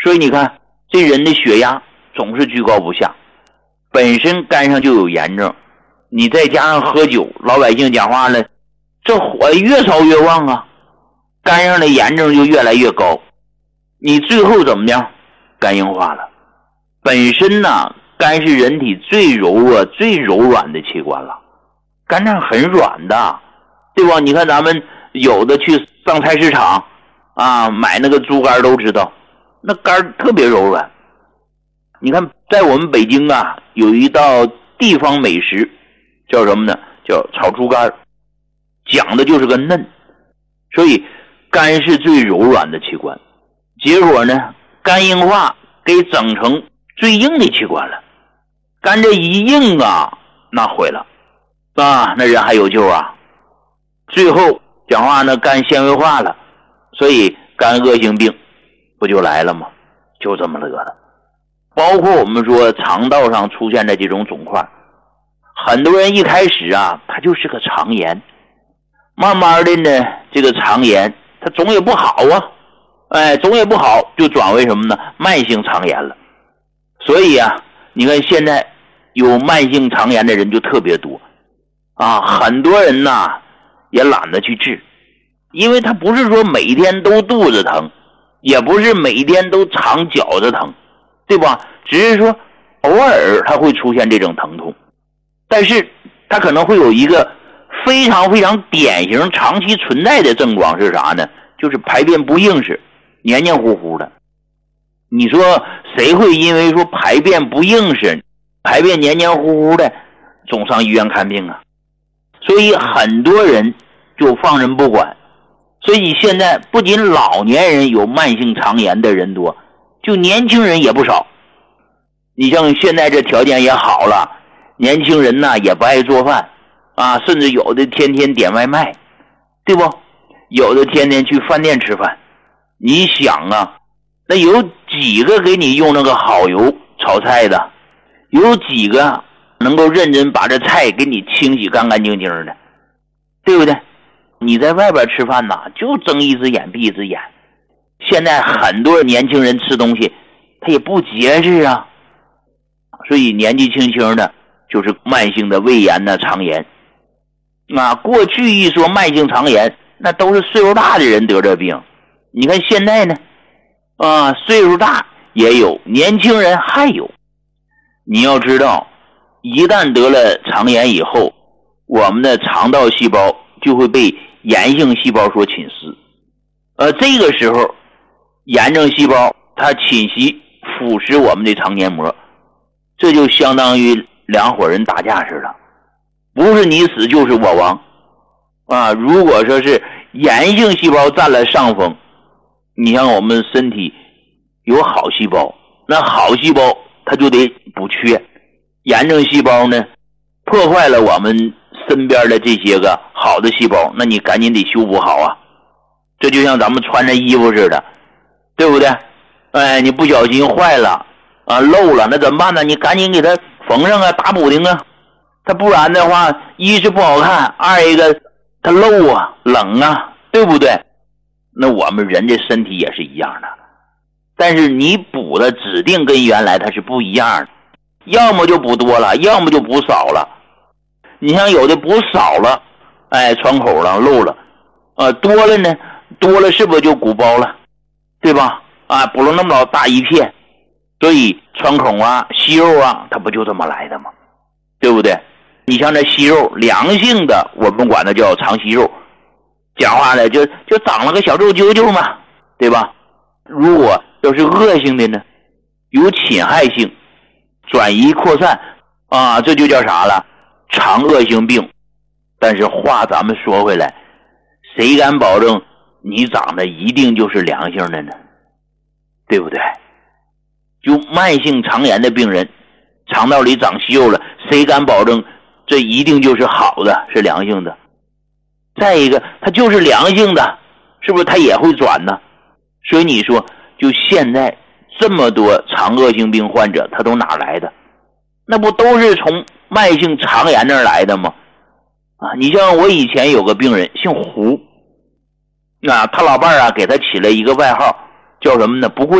所以你看这人的血压总是居高不下，本身肝上就有炎症，你再加上喝酒，老百姓讲话了，这火越烧越旺啊，肝上的炎症就越来越高，你最后怎么样？肝硬化了。本身呢，肝是人体最柔弱最柔软的器官了，肝脏很软的，对吧？你看咱们有的去上菜市场啊，买那个猪肝都知道，那肝特别柔软。你看在我们北京啊，有一道地方美食叫什么呢？叫炒猪肝，讲的就是个嫩。所以肝是最柔软的器官，结果呢，肝硬化给整成最硬的器官了。肝这一硬啊，那毁了啊，那人还有救啊。最后讲话呢，肝纤维化了，所以肝恶性病不就来了吗？就这么乐了。包括我们说肠道上出现的这种肿块，很多人一开始啊，他就是个肠炎，慢慢的呢，这个肠炎它总也不好啊，总也不好，就转为什么呢？慢性肠炎了。所以啊，你看现在有慢性肠炎的人就特别多啊，很多人呢也懒得去治，因为他不是说每天都肚子疼，也不是每天都肠绞着疼，对吧？只是说偶尔他会出现这种疼痛，但是他可能会有一个非常非常典型长期存在的症状是啥呢？就是排便不硬实，黏黏糊糊的。你说谁会因为说排便不硬实，排便黏黏糊糊的总上医院看病啊？所以很多人就放任不管，所以现在不仅老年人有慢性肠炎的人多，就年轻人也不少。你像现在这条件也好了，年轻人呢也不爱做饭啊，甚至有的天天点外卖，对不？有的天天去饭店吃饭。你想啊，那有几个给你用那个好油炒菜的？有几个能够认真把这菜给你清洗干干净净的？对不对？你在外边吃饭呐，就睁一只眼闭一只眼。现在很多年轻人吃东西他也不节制啊，所以年纪轻轻的就是慢性的胃炎呐、肠炎啊。过去一说慢性肠炎，那都是岁数大的人得这病。你看现在呢啊，岁数大也有，年轻人还有。你要知道，一旦得了肠炎以后，我们的肠道细胞就会被炎性细胞所侵蚀，这个时候炎症细胞它侵袭腐蚀我们的肠黏膜，这就相当于两伙人打架似的，不是你死就是我亡啊！如果说是炎性细胞占了上风，你像我们身体有好细胞，那好细胞它就得补缺，炎症细胞呢破坏了我们身边的这些个好的细胞，那你赶紧得修补好啊。这就像咱们穿着衣服似的，对不对？你不小心坏了啊，漏了，那怎么办呢？你赶紧给它缝上啊，打补丁啊。它不然的话，一是不好看，二一个它漏啊，冷啊，对不对？那我们人的身体也是一样的，但是你补的指定跟原来它是不一样的，要么就补多了，要么就补少了。你像有的补少了，穿口了漏了，多了呢，多了是不是就鼓包了，对吧？啊，补了那么老大一片，所以穿孔啊、息肉啊，它不就这么来的吗？对不对？你像这息肉，良性的我们管它叫肠息肉，讲话呢就长了个小肉揪揪嘛，对吧？如果要是恶性的呢，有侵害性、转移扩散啊，这就叫啥了？肠恶性病。但是话咱们说回来，谁敢保证你长得一定就是良性的呢？对不对？就慢性肠炎的病人，肠道里长息肉了，谁敢保证这一定就是好的，是良性的？再一个，它就是良性的，是不是它也会转呢？所以你说，就现在这么多肠恶性病患者，他都哪来的？那不都是从慢性肠炎那儿来的吗？啊，你像我以前有个病人姓胡，他老伴儿啊给他起了一个外号，叫什么呢？不会